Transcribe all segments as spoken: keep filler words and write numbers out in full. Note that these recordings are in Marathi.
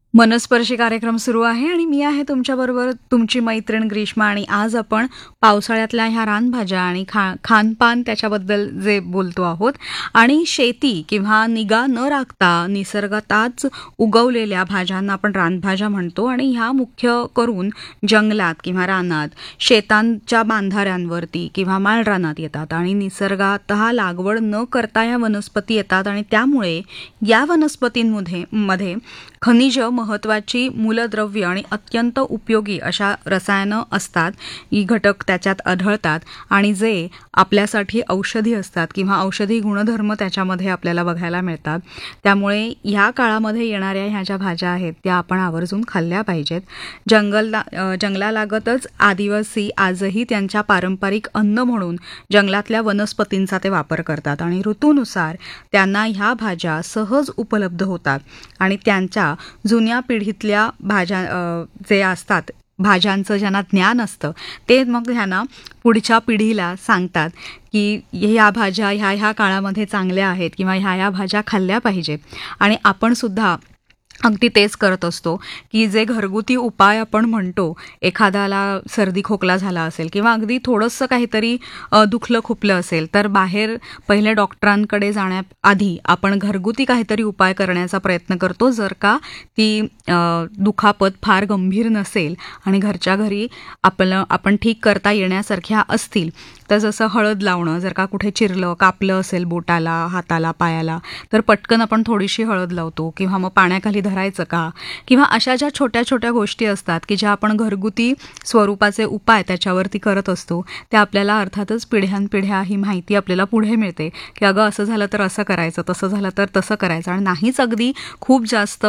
मनस्पर्शी कार्यक्रम सुरू आहे आणि मी आहे तुमच्याबरोबर तुमची मैत्रीण ग्रीष्मा. आणि आज आपण पावसाळ्यातल्या ह्या रानभाज्या आणि खा खानपान त्याच्याबद्दल जे बोलतो आहोत. आणि शेती किंवा निगा न राखता निसर्गातच उगवलेल्या भाज्यांना आपण रानभाज्या म्हणतो. आणि ह्या मुख्य करून जंगलात किंवा रानात, शेतांच्या बांधाऱ्यांवरती किंवा माळरानात येतात आणि निसर्गात लागवड न करता या वनस्पती येतात. आणि त्यामुळे या वनस्पतींमध्ये मध्ये खनिज, महत्त्वाची मूलद्रव्य आणि अत्यंत उपयोगी अशा रसायनं असतात. ही घटक त्याच्यात आढळतात आणि जे आपल्यासाठी औषधी असतात किंवा औषधी गुणधर्म त्याच्यामध्ये आपल्याला बघायला मिळतात. त्यामुळे ह्या काळामध्ये येणाऱ्या ह्या ज्या भाज्या आहेत त्या आपण आवर्जून खाल्ल्या पाहिजेत. जंगल जंगलालागतच आदिवासी आजही त्यांच्या पारंपरिक अन्न म्हणून जंगलातल्या वनस्पतींचा ते वापर करतात आणि ऋतूनुसार त्यांना ह्या भाज्या सहज उपलब्ध होतात. आणि त्यांच्या जुन्या पिढीतल्या भाज्या जे असतात, भाज्यांचं ज्यांना ज्ञान असतं ते मग ह्यांना पुढच्या पिढीला सांगतात की ह्या भाज्या ह्या ह्या काळामध्ये चांगल्या आहेत किंवा ह्या ह्या भाज्या खाल्ल्या पाहिजेत. आणि आपण सुद्धा अगदी तेच करत असतो की जे घरगुती उपाय आपण म्हणतो, एखाद्याला सर्दी खोकला झाला असेल किंवा अगदी थोडंसं काहीतरी दुखलं खुपलं असेल तर बाहेर पहिले डॉक्टरांकडे जाण्याआधी आपण घरगुती काहीतरी उपाय करण्याचा प्रयत्न करतो, जर का ती दुखापत फार गंभीर नसेल आणि घरच्या घरी आपलं आपण ठीक करता येण्यासारख्या असतील. तर जसं हळद लावणं, जर का कुठे चिरलं कापलं असेल बोटाला, हाताला, पायाला, तर पटकन आपण थोडीशी हळद लावतो. किंवा मग पाण्याखाली धरायचं का, किंवा अशा ज्या छोट्या छोट्या गोष्टी असतात की ज्या आपण घरगुती स्वरूपाचे उपाय त्याच्यावरती करत असतो, त्या आपल्याला अर्थातच पिढ्यानपिढ्या ही माहिती आपल्याला पुढे मिळते की अगं असं झालं तर असं करायचं, तसं झालं तर तसं करायचं. आणि नाहीच अगदी खूप जास्त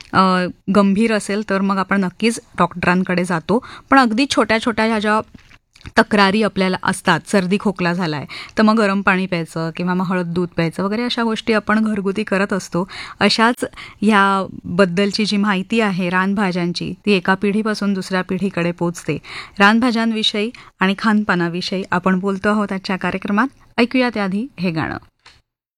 गंभीर असेल तर मग आपण नक्कीच डॉक्टरांकडे जातो. पण अगदी छोट्या छोट्या ह्या ज्या तक्रारी आपल्याला असतात, सर्दी खोकला झालाय तर मग गरम पाणी प्यायचं किंवा मग हळद दूध प्यायचं वगैरे, अशा गोष्टी आपण घरगुती करत असतो. अशाच ह्याबद्दलची जी माहिती आहे रानभाज्यांची, ती एका पिढीपासून दुसऱ्या पिढीकडे पोचते. रानभाज्यांविषयी आणि खानपानाविषयी आपण बोलतो आहोत आजच्या कार्यक्रमात. ऐकूया त्याआधी हे गाणं.